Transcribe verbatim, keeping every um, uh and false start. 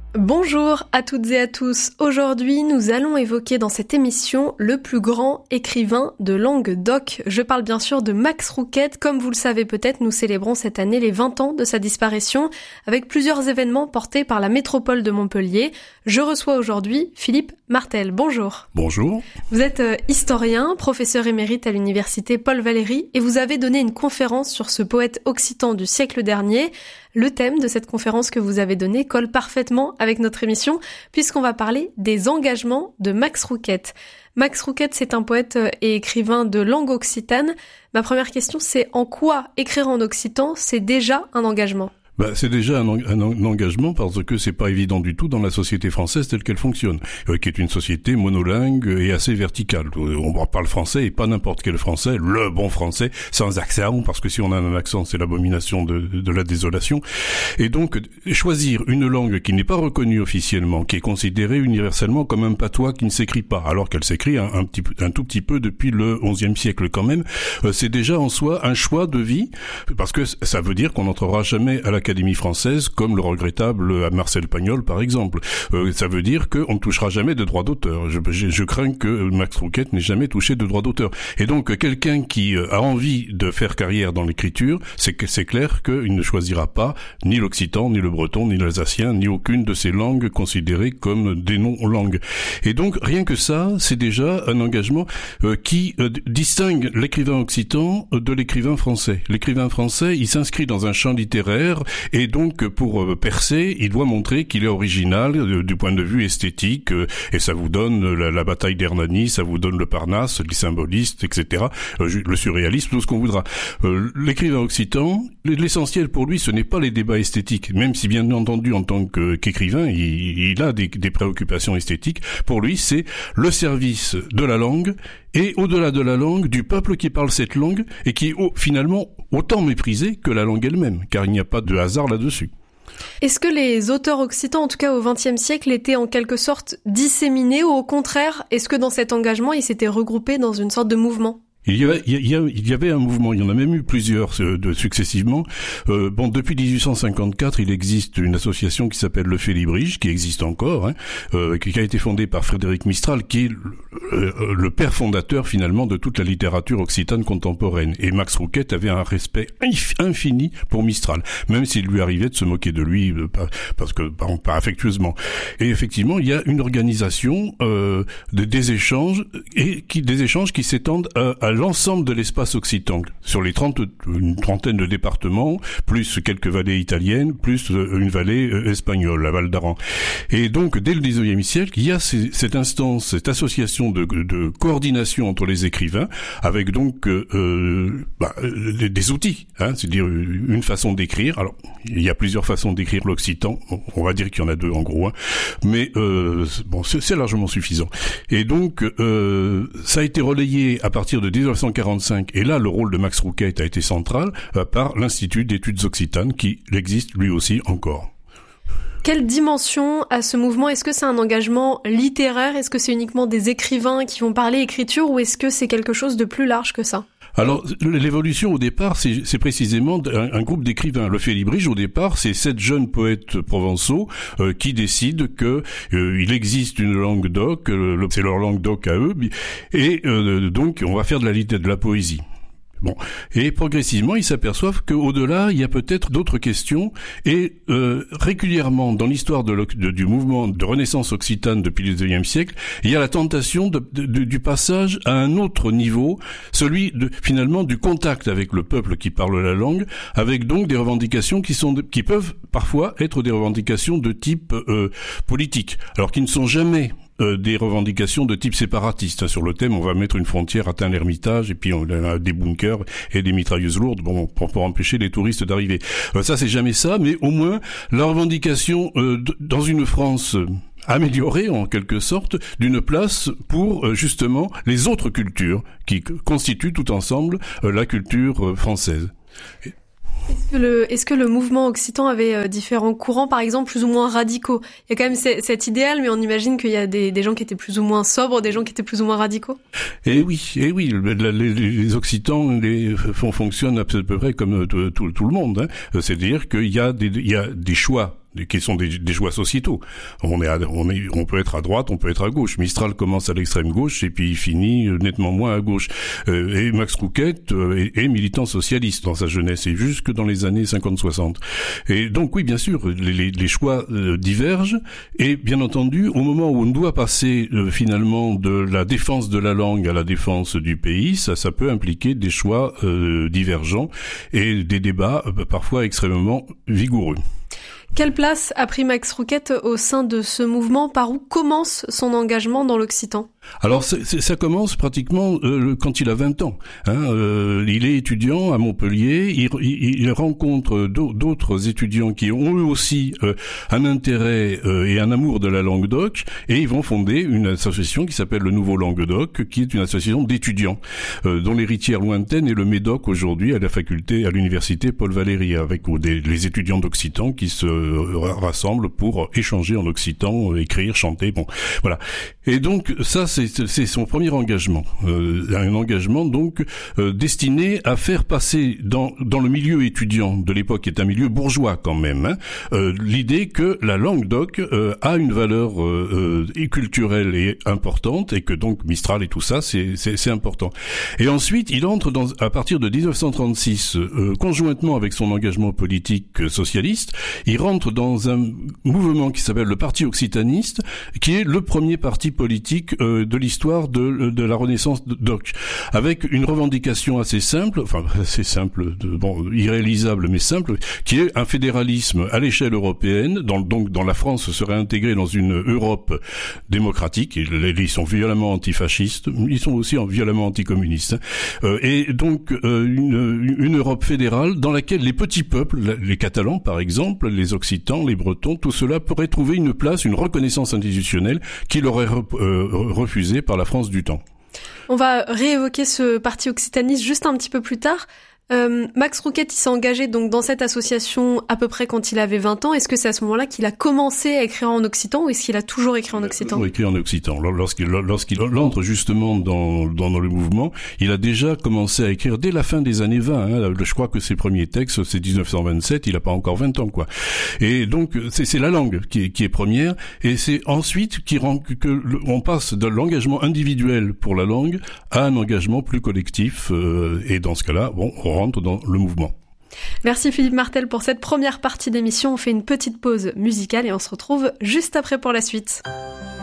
Bonjour à toutes et à tous. Aujourd'hui, nous allons évoquer dans cette émission le plus grand écrivain de Languedoc. Je parle bien sûr de Max Rouquette. Comme vous le savez peut-être, nous célébrons cette année les vingt ans de sa disparition avec plusieurs événements portés par la métropole de Montpellier. Je reçois aujourd'hui Philippe Martel. Bonjour. Bonjour. Vous êtes historien, professeur émérite à l'université Paul Valéry et vous avez donné une conférence sur ce poète occitan du siècle dernier. Le thème de cette conférence que vous avez donnée colle parfaitement avec notre émission puisqu'on va parler des engagements de Max Rouquette. Max Rouquette, c'est un poète et écrivain de langue occitane. Ma première question, c'est en quoi écrire en occitan, c'est déjà un engagement ? Bah, c'est déjà un, un, un engagement parce que c'est pas évident du tout dans la société française telle qu'elle fonctionne, euh, qui est une société monolingue et assez verticale. On parle français et pas n'importe quel français, le bon français, sans accent, parce que si on a un accent, c'est l'abomination de, de la désolation. Et donc, choisir une langue qui n'est pas reconnue officiellement, qui est considérée universellement comme un patois qui ne s'écrit pas, alors qu'elle s'écrit un, un, petit, un tout petit peu depuis le onzième siècle quand même, euh, c'est déjà en soi un choix de vie, parce que ça veut dire qu'on n'entrera jamais à la Académie française, comme le regrettable Marcel Pagnol, par exemple. Euh, ça veut dire qu'on ne touchera jamais de droit d'auteur. Je, je, je crains que Max Rouquette n'ait jamais touché de droit d'auteur. Et donc, quelqu'un qui a envie de faire carrière dans l'écriture, c'est que c'est clair qu'il ne choisira pas ni l'occitan, ni le breton, ni l'alsacien, ni aucune de ces langues considérées comme des non-langues. Et donc, rien que ça, c'est déjà un engagement euh, qui euh, distingue l'écrivain occitan de l'écrivain français. L'écrivain français, il s'inscrit dans un champ littéraire. Et donc, pour percer, il doit montrer qu'il est original euh, du point de vue esthétique, euh, et ça vous donne la, la bataille d'Hernani, ça vous donne le Parnasse, les symbolistes, et cetera, euh, le surréalisme, tout ce qu'on voudra. Euh, l'écrivain occitan, l'essentiel pour lui, ce n'est pas les débats esthétiques, même si bien entendu, en tant que, qu'écrivain, il, il a des, des préoccupations esthétiques. Pour lui, c'est le service de la langue, et au-delà de la langue, du peuple qui parle cette langue, et qui est oh, finalement autant méprisé que la langue elle-même, car il n'y a pas de hasard là-dessus. Est-ce que les auteurs occitans, en tout cas au vingtième siècle, étaient en quelque sorte disséminés, ou au contraire, est-ce que dans cet engagement, ils s'étaient regroupés dans une sorte de mouvement ? Il y, avait, il, y a, il y avait un mouvement, il y en a même eu plusieurs euh, de, successivement. Euh, bon, depuis dix-huit cent cinquante-quatre, il existe une association qui s'appelle le Félibrige, qui existe encore, hein, euh, qui a été fondée par Frédéric Mistral, qui est le, euh, le père fondateur finalement de toute la littérature occitane contemporaine. Et Max Rouquette avait un respect infini pour Mistral, même s'il lui arrivait de se moquer de lui, euh, parce que pas, pas affectueusement. Et effectivement, il y a une organisation euh, de, des échanges et qui des échanges qui s'étendent à, à l'ensemble de l'espace occitan, sur les trente, une trentaine de départements, plus quelques vallées italiennes, plus une vallée espagnole, la Val d'Aran. Et donc, dès le dix-neuvième siècle, il y a ces, cette instance, cette association de, de coordination entre les écrivains, avec donc euh, bah, des, des outils, hein, c'est-à-dire une façon d'écrire. Alors, il y a plusieurs façons d'écrire l'occitan, on va dire qu'il y en a deux en gros, hein, mais euh, bon, c'est, c'est largement suffisant. Et donc, euh, ça a été relayé à partir de dix-neuf cent quarante-cinq, et là le rôle de Max Rouquette a été central euh, par l'Institut d'études occitanes qui existe lui aussi encore. Quelle dimension a ce mouvement ? Est-ce que c'est un engagement littéraire ? Est-ce que c'est uniquement des écrivains qui vont parler écriture, ou est-ce que c'est quelque chose de plus large que ça ? Alors, l'évolution au départ, c'est, c'est précisément un, un groupe d'écrivains. Le Félibrige, au départ, c'est sept jeunes poètes provençaux euh, qui décident que euh, il existe une langue d'oc, euh, c'est leur langue d'oc à eux, et euh, donc on va faire de la littérature, de la poésie. Bon, et progressivement, ils s'aperçoivent qu'au-delà, il y a peut-être d'autres questions, et euh, régulièrement, dans l'histoire de, de, du mouvement de renaissance occitane depuis le dix-neuvième siècle, il y a la tentation de, de, de, du passage à un autre niveau, celui de, finalement du contact avec le peuple qui parle la langue, avec donc des revendications qui sont, de, qui peuvent parfois être des revendications de type euh, politique, alors qui ne sont jamais Euh, des revendications de type séparatiste. Sur le thème, on va mettre une frontière à Tain-l'Hermitage, et puis on a des bunkers et des mitrailleuses lourdes bon, pour, pour empêcher les touristes d'arriver. Euh, ça, c'est jamais ça, mais au moins, la revendication euh, d- dans une France euh, améliorée, en quelque sorte, d'une place pour, euh, justement, les autres cultures qui constituent tout ensemble euh, la culture euh, française. Et Est-ce que, le, est-ce que le mouvement occitan avait euh, différents courants, par exemple, plus ou moins radicaux ? Il y a quand même c- cet idéal, mais on imagine qu'il y a des, des gens qui étaient plus ou moins sobres, des gens qui étaient plus ou moins radicaux. Eh oui, eh oui, les, les Occitans les, font, fonctionnent à peu près comme tout, tout, tout le monde. Hein. C'est-à-dire qu'il y a des, il y a des choix qui sont des, des choix sociétaux. On est, à, on est, on peut être à droite, on peut être à gauche. Mistral commence à l'extrême gauche et puis il finit nettement moins à gauche. Euh, et Max Rouquette euh, est, est militant socialiste dans sa jeunesse et jusque dans les années cinquante soixante. Et donc oui, bien sûr, les, les, les choix euh, divergent et bien entendu, au moment où on doit passer euh, finalement de la défense de la langue à la défense du pays, ça, ça peut impliquer des choix euh, divergents et des débats euh, parfois extrêmement vigoureux. Quelle place a pris Max Rouquette au sein de ce mouvement? Par où commence son engagement dans l'Occitan? Alors c'est, c'est, ça commence pratiquement euh, quand il a vingt ans. Hein, euh, il est étudiant à Montpellier, il, il, il rencontre d'autres étudiants qui ont eux aussi euh, un intérêt euh, et un amour de la Languedoc, et ils vont fonder une association qui s'appelle le Nouveau Languedoc, qui est une association d'étudiants, euh, dont l'héritière lointaine est le Médoc aujourd'hui à la faculté, à l'université Paul Valéry, avec des, les étudiants d'Occitan qui se rassemblent pour échanger en occitan, écrire, chanter, bon, voilà. Et donc ça, c'est, c'est son premier engagement, euh, un engagement donc euh, destiné à faire passer dans dans le milieu étudiant de l'époque, qui est un milieu bourgeois quand même, hein, euh, l'idée que la Languedoc euh, a une valeur euh, euh, culturelle et importante, et que donc Mistral et tout ça, c'est c'est, c'est important. Et ensuite, il entre dans, à partir de dix-neuf cent trente-six, euh, conjointement avec son engagement politique euh, socialiste, il rentre dans un mouvement qui s'appelle le Parti occitaniste, qui est le premier parti politique euh, de l'histoire de, de la Renaissance doc, avec une revendication assez simple, enfin assez simple, de, bon, irréalisable mais simple, qui est un fédéralisme à l'échelle européenne, dans, donc dans la France serait intégrée dans une Europe démocratique, et ils sont violemment antifascistes, ils sont aussi violemment anticommunistes, euh, et donc euh, une, une Europe fédérale dans laquelle les petits peuples, les Catalans par exemple, les Occitans, les Bretons, tout cela pourrait trouver une place, une reconnaissance institutionnelle qui leur est euh, refusée par la France du temps. On va réévoquer ce parti occitaniste juste un petit peu plus tard. Euh, Max Rouquette, il s'est engagé donc dans cette association à peu près quand il avait vingt ans. Est-ce que c'est à ce moment-là qu'il a commencé à écrire en occitan, ou est-ce qu'il a toujours écrit en occitan? Il a écrit en occitan. Lorsqu'il, lorsqu'il entre justement dans, dans, dans le mouvement, il a déjà commencé à écrire dès la fin des années vingt. Hein. Je crois que ses premiers textes, c'est dix-neuf cent vingt-sept, il a pas encore vingt ans, quoi. Et donc, c'est, c'est la langue qui est, qui est première, et c'est ensuite qui rend que, que on passe de l'engagement individuel pour la langue à un engagement plus collectif, euh, et dans ce cas-là, bon, on rentre dans le mouvement. Merci Philippe Martel pour cette première partie d'émission. On fait une petite pause musicale et on se retrouve juste après pour la suite.